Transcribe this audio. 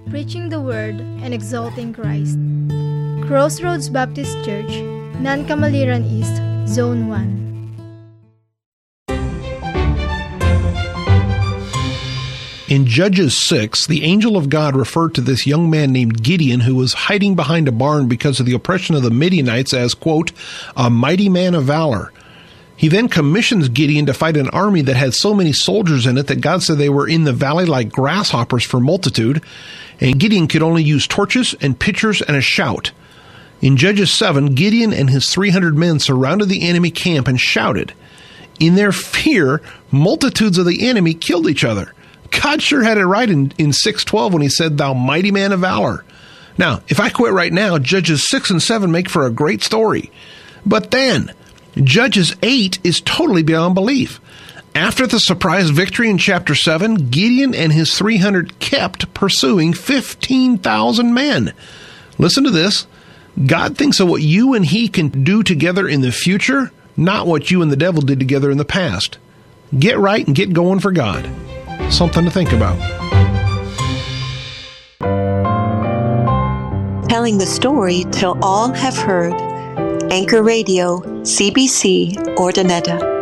preaching the Word and exalting Christ. Crossroads Baptist Church, Nancamaliran East, Zone 1. In Judges 6, the angel of God referred to this young man named Gideon who was hiding behind a barn because of the oppression of the Midianites as, quote, a mighty man of valor. He then commissions Gideon to fight an army that had so many soldiers in it that God said they were in the valley like grasshoppers for multitude, and Gideon could only use torches and pitchers and a shout. In Judges 7, Gideon and his 300 men surrounded the enemy camp and shouted. In their fear, multitudes of the enemy killed each other. God sure had it right in 6:12 when he said, thou mighty man of valor. Now, if I quit right now, Judges 6 and 7 make for a great story. But then, Judges 8 is totally beyond belief. After the surprise victory in chapter 7, Gideon and his 300 kept pursuing 15,000 men. Listen to this. God thinks of what you and he can do together in the future, not what you and the devil did together in the past. Get right and get going for God. Something to think about. Telling the story till all have heard. Anchor Radio, CBC, Ordineta.